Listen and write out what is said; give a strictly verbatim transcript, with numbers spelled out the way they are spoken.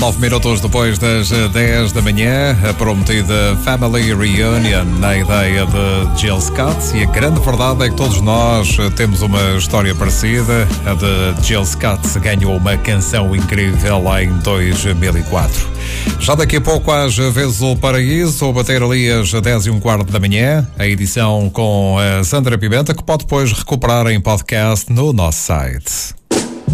Nove minutos depois das dez da manhã, a prometida Family Reunion na ideia de Jill Scott, e a grande verdade é que todos nós temos uma história parecida. A de Jill Scott ganhou uma canção incrível lá em dois mil e quatro. Já daqui a pouco, às vezes o Paraíso, ou bater ali às dez e um quarto da manhã, a edição com a Sandra Pimenta, que pode depois recuperar em podcast no nosso site.